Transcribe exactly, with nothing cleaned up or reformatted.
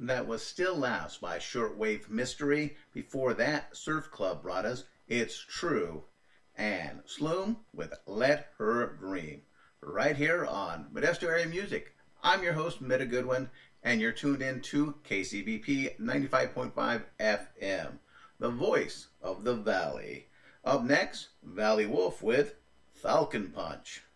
That was Still Laughs by Shortwave Mystery. Before that, Surf Club brought us It's True. And Sloom with Let Her Dream. Right here on Modesto Area Music. I'm your host, Meta Goodwin, and you're tuned in to K C B P ninety-five point five F M, the voice of the Valley. Up next, Valley Wolf with Falcon Punch.